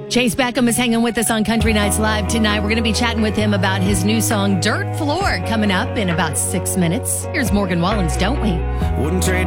Chase Beckham is hanging with us on Country Nights Live tonight. We're going to be chatting with him about his new song, Dirt Floor, coming up in about 6 minutes. Here's Morgan Wallen's Don't We? Wouldn't trade